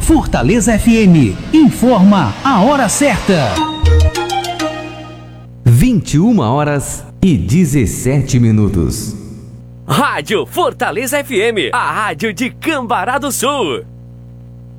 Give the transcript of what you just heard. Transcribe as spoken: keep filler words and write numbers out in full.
Fortaleza F M informa a hora certa. vinte e uma horas e dezessete minutos. Rádio Fortaleza F M, a rádio de Cambará do Sul.